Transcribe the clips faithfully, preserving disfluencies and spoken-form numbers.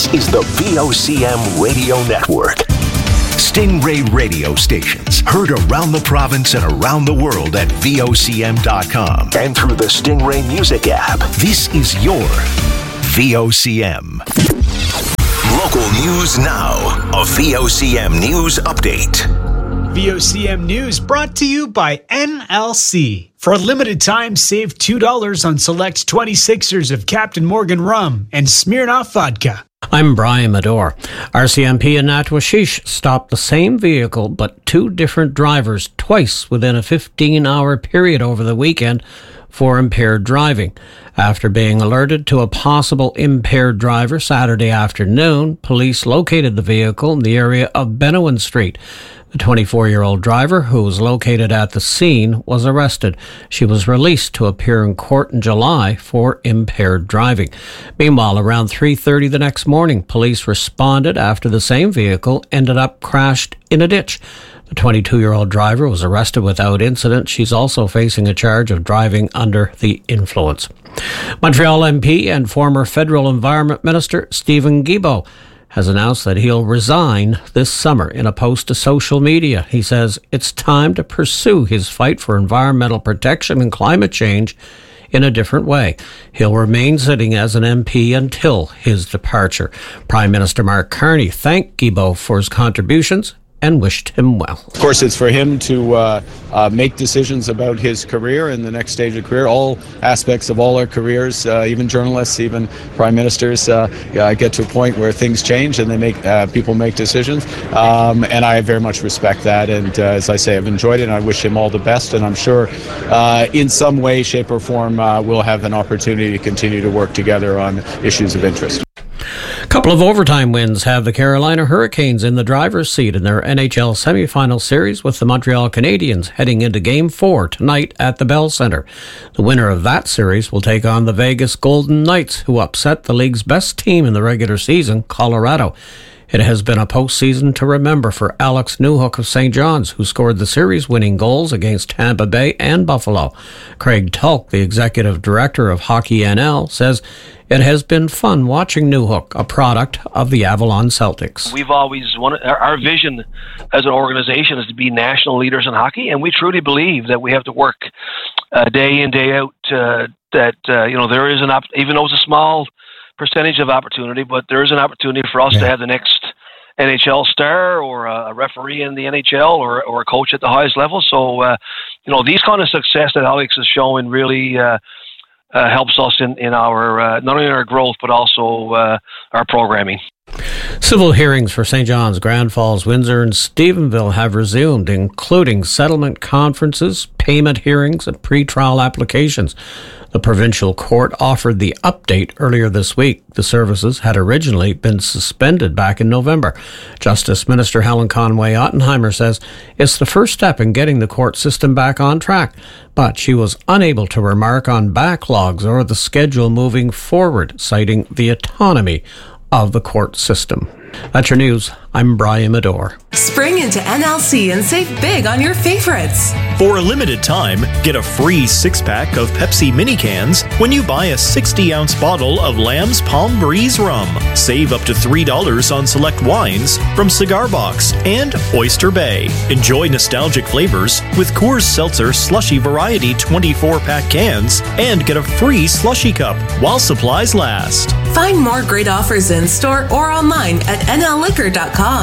This is the V O C M Radio Network. Stingray radio stations heard around the province and around the world at V O C M dot com and through the Stingray Music app. This is your V O C M. Local news now. A V O C M News Update. V O C M News brought to you by N L C. For a limited time, save two dollars on select twenty-sixers of Captain Morgan rum and Smirnoff vodka. I'm Brian Medor. R C M P in Natwashish stopped the same vehicle but two different drivers twice within a fifteen-hour period over the weekend for impaired driving. After being alerted to a possible impaired driver Saturday afternoon, police located the vehicle in the area of Benowan Street. The twenty-four-year-old driver, who was located at the scene, was arrested. She was released to appear in court in July for impaired driving. Meanwhile, around three thirty the next morning, police responded after the same vehicle ended up crashed in a ditch. The twenty-two-year-old driver was arrested without incident. She's also facing a charge of driving under the influence. Montreal M P and former federal Environment Minister Stephen Guilbeault has announced that he'll resign this summer. In a post to social media, he says it's time to pursue his fight for environmental protection and climate change in a different way. He'll remain sitting as an M P until his departure. Prime Minister Mark Carney thanked Guilbeault for his contributions and wished him well. Of course, it's for him to uh, uh, make decisions about his career and the next stage of career. All aspects of all our careers, uh, even journalists, even prime ministers, uh, uh, get to a point where things change and they make uh, people make decisions. Um, and I very much respect that. And uh, as I say, I've enjoyed it, and I wish him all the best. And I'm sure, uh, in some way, shape, or form, uh, we'll have an opportunity to continue to work together on issues of interest. A couple of overtime wins have the Carolina Hurricanes in the driver's seat in their N H L semifinal series, with the Montreal Canadiens heading into Game four tonight at the Bell Centre. The winner of that series will take on the Vegas Golden Knights, who upset the league's best team in the regular season, Colorado. It has been a postseason to remember for Alex Newhook of Saint John's, who scored the series-winning goals against Tampa Bay and Buffalo. Craig Tulk, the executive director of Hockey N L, says it has been fun watching Newhook, a product of the Avalon Celtics. We've always wanted, our vision as an organization is to be national leaders in hockey, and we truly believe that we have to work uh, day in, day out. Uh, that uh, you know there is an op- even though it's a small percentage of opportunity, but there is an opportunity for us yeah. to have the next N H L star or a referee in the N H L or, or a coach at the highest level. So, uh, you know, these kind of success that Alex is showing really uh, uh, helps us in, in our, uh, not only our growth, but also uh, our programming. Civil hearings for Saint John's, Grand Falls, Windsor and Stephenville have resumed, including settlement conferences, payment hearings and pre-trial applications. The provincial court offered the update earlier this week. The services had originally been suspended back in November. Justice Minister Helen Conway Ottenheimer says it's the first step in getting the court system back on track, but she was unable to remark on backlogs or the schedule moving forward, citing the autonomy of the court system. That's your news. I'm Brian Medor. Spring into N L C and save big on your favorites. For a limited time, get a free six-pack of Pepsi mini cans when you buy a sixty-ounce bottle of Lamb's Palm Breeze rum. Save up to three dollars on select wines from Cigar Box and Oyster Bay. Enjoy nostalgic flavors with Coors Seltzer Slushy Variety twenty-four pack cans and get a free slushy cup while supplies last. Find more great offers in store or online at N L liquor dot com.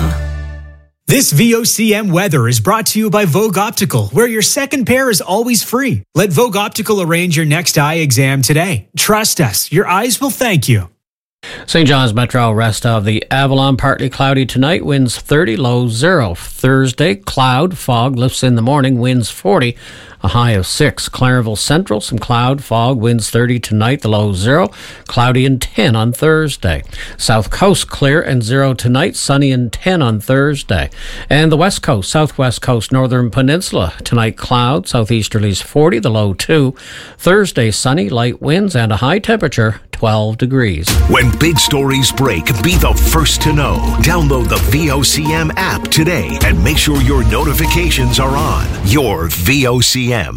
This V O C M weather is brought to you by Vogue Optical, where your second pair is always free. Let Vogue Optical arrange your next eye exam today. Trust us, your eyes will thank you. Saint John's Metro, rest of the Avalon, partly cloudy tonight, winds thirty, low zero. Thursday, cloud, fog, lifts in the morning, winds forty, a high of six. Clarenville Central, some cloud, fog, winds thirty tonight, the low zero. Cloudy and ten on Thursday. South Coast, clear and zero tonight, sunny and ten on Thursday. And the West Coast, Southwest Coast, Northern Peninsula, tonight cloud, southeasterlies forty, the low two. Thursday, sunny, light winds and a high temperature, twelve degrees. When big stories break, be the first to know. Download the V O C M app today and make sure your notifications are on. Your V O C M.